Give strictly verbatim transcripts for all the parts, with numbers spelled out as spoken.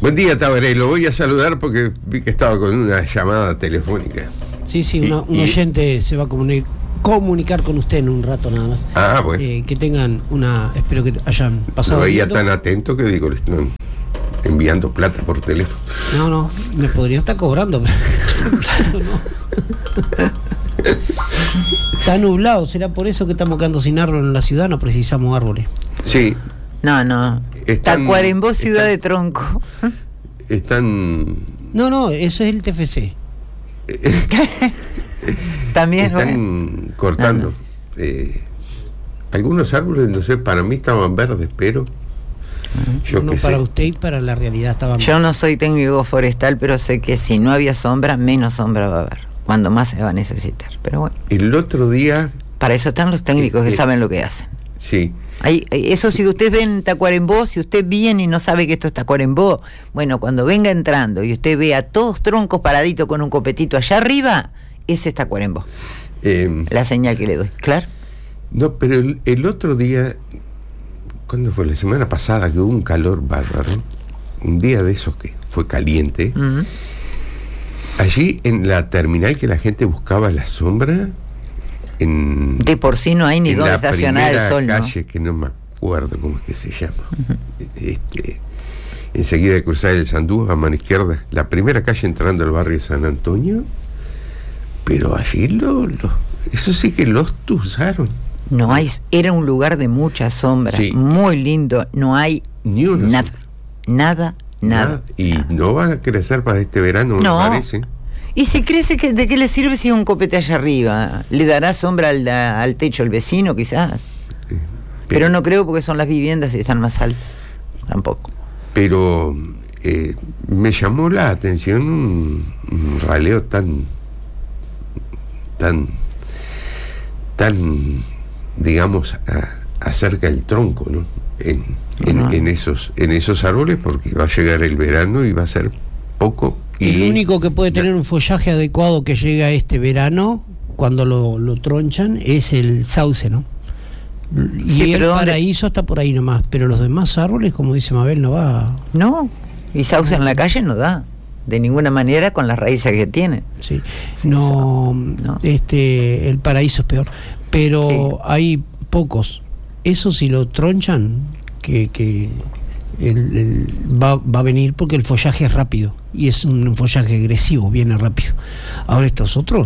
Buen día, Tabaré. Lo voy a saludar porque vi que estaba con una llamada telefónica. Sí, sí, y, una, un y... oyente se va a comunicar, comunicar con usted en un rato nada más. Ah, bueno. Eh, que tengan una... Espero que hayan pasado... Lo veía lindo. tan atento que digo, le están enviando plata por teléfono. No, no, me podría estar cobrando. Pero... no. Está nublado, ¿será por eso que estamos quedando sin árbol en la ciudad? No precisamos árboles. Sí. No, no. Están, Tacuarembó, ciudad están, de tronco. Están... No, no, eso es el T F C. También están bueno. cortando. No, no. Eh, algunos árboles, no sé, para mí estaban verdes, pero... Yo no, que para sé. usted y para la realidad estaba Yo no soy técnico forestal, pero sé que si no había sombra, menos sombra va a haber. Cuando más se va a necesitar. Pero bueno. El otro día... Para eso están los técnicos eh, que eh, saben lo que hacen. Sí. Ahí, eso si usted ve en Tacuarembó, si usted viene y no sabe que esto es Tacuarembó, bueno, cuando venga entrando y usted ve a todos troncos paraditos con un copetito allá arriba, ese es Tacuarembó. Eh, la señal que le doy, ¿claro? No, pero el, el otro día, ¿cuándo fue? La semana pasada, que hubo un calor bárbaro, un día de esos que fue caliente, uh-huh. Allí en la terminal que la gente buscaba la sombra, en, de por sí no hay ni donde estacionar el sol, la calle, ¿no? Que no me acuerdo cómo es que se llama, uh-huh. este, enseguida de cruzar el Sandú, a mano izquierda, la primera calle entrando al barrio de San Antonio, pero allí lo, lo eso sí que los usaron. No hay, era un lugar de mucha sombra, sí. Muy lindo, no hay ni uno nada, nada, nada, nada. Y nada. No van a crecer para este verano, no. Me parece. Y si crece, que, ¿de qué le sirve si hay un copete allá arriba? ¿Le dará sombra al, al techo el vecino, quizás? Pero, pero no creo, porque son las viviendas y están más altas. Tampoco. Pero eh, me llamó la atención un, un raleo tan tan tan digamos a, acerca del tronco, ¿no? En, en, uh-huh. en esos en esos árboles, porque va a llegar el verano y va a ser poco. Y el único que puede tener un follaje adecuado que llega este verano, cuando lo, lo tronchan, es el sauce, ¿no? Y sí, el paraíso está por ahí nomás, pero los demás árboles, como dice Mabel, no va. No, y sauce en la calle no da, de ninguna manera, con las raíces que tiene. Sí, sí no, no, este, el paraíso es peor, pero sí. Hay pocos. Eso si lo tronchan, que, que el, el, va, va a venir porque el follaje es rápido, y es un follaje agresivo, viene rápido. Ahora estos otros,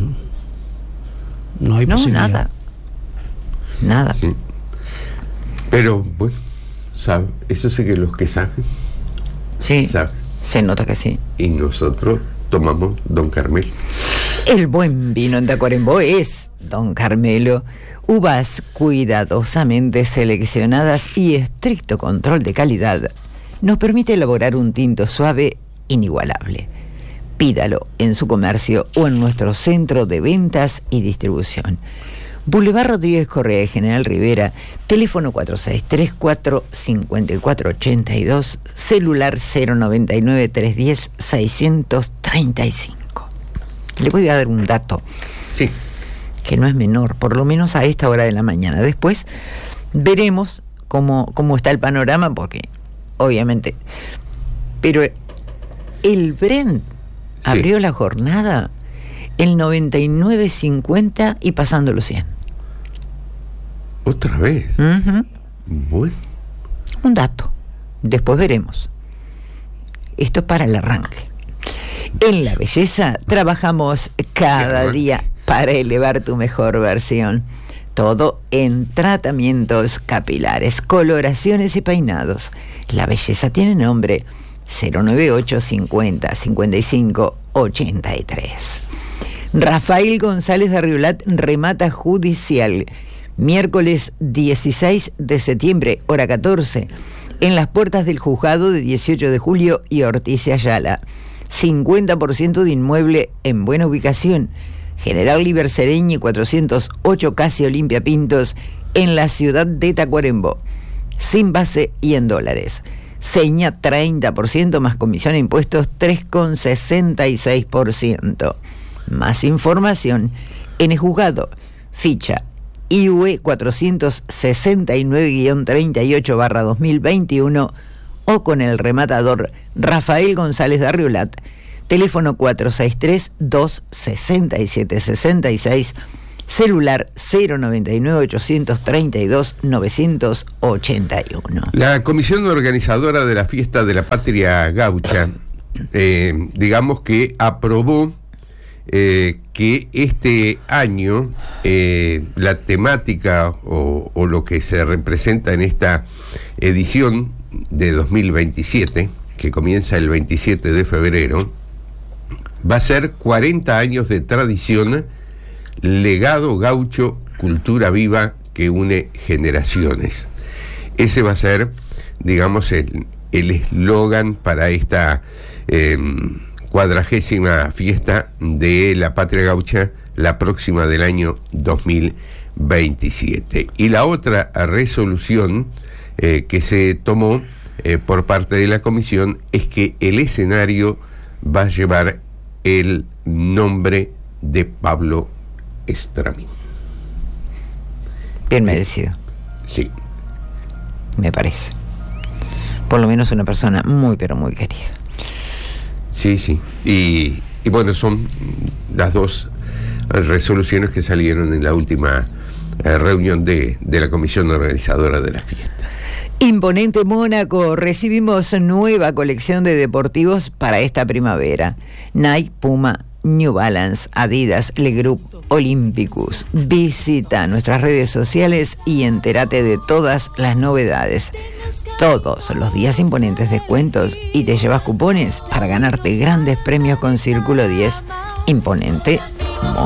no hay no, posibilidad. Nada, nada. Sí. Pero, bueno, sabe, eso sí que los que saben, sí, saben. Se nota que sí. Y nosotros tomamos Don Carmelo. El buen vino en Tacuarembó es Don Carmelo. Uvas cuidadosamente seleccionadas y estricto control de calidad nos permite elaborar un tinto suave inigualable. Pídalo en su comercio o en nuestro centro de ventas y distribución. Boulevard Rodríguez Correa y General Rivera, teléfono cuatro seis tres cuatro, cinco cuatro ocho dos, celular cero noventa y nueve, trescientos diez, seiscientos treinta y cinco. Le voy a dar un dato. Sí. Que no es menor, por lo menos a esta hora de la mañana. Después veremos cómo, cómo está el panorama, porque obviamente... Pero el Brent sí. Abrió la jornada el noventa y nueve cincuenta y pasando los cien. ¿Otra vez? Uh-huh. Bueno. Un dato. Después veremos. Esto es para el arranque. En La Belleza trabajamos cada día para elevar tu mejor versión. Todo en tratamientos capilares, coloraciones y peinados. La Belleza tiene nombre. Cero nueve ocho cincuenta cincuenta y cinco ochenta y tres. Rafael González de Arriolat remata judicial. Miércoles dieciséis de septiembre, hora catorce, en las puertas del juzgado de dieciocho de julio y Ortiz y Ayala. cincuenta por ciento de inmueble en buena ubicación. General Liber Sereñi cuatrocientos ocho, casi Olimpia Pintos, en la ciudad de Tacuarembó. Sin base y en dólares. Seña treinta por ciento más comisión e impuestos tres coma sesenta y seis por ciento. Más información en el juzgado. Ficha I U E cuatrocientos sesenta y nueve guión treinta y ocho barra dos mil veintiuno o con el rematador Rafael González de Arriolat. Teléfono cuatro seis tres, dos seis siete seis seis, celular cero noventa y nueve, ochocientos treinta y dos, novecientos ochenta y uno. La comisión organizadora de la Fiesta de la Patria Gaucha, eh, digamos que aprobó eh, que este año eh, la temática o, o lo que se representa en esta edición de dos mil veintisiete, que comienza el veintisiete de febrero, va a ser cuarenta años de tradición, legado gaucho, cultura viva que une generaciones. Ese va a ser, digamos, el el eslogan para esta eh, cuadragésima fiesta de la Patria Gaucha, la próxima del año dos mil veintisiete. Y la otra resolución eh, que se tomó eh, por parte de la comisión es que el escenario va a llevar el nombre de Pablo Estramín. Bien merecido. Sí. Me parece. Por lo menos una persona muy, pero muy querida. Sí, sí. Y, y bueno, son las dos resoluciones que salieron en la última eh, reunión de, de la comisión organizadora de la fiesta. Imponente Mónaco, recibimos nueva colección de deportivos para esta primavera. Nike, Puma, New Balance, Adidas, Le Group, Olympicus. Visita nuestras redes sociales y entérate de todas las novedades. Todos los días imponentes descuentos y te llevas cupones para ganarte grandes premios con Círculo diez. Imponente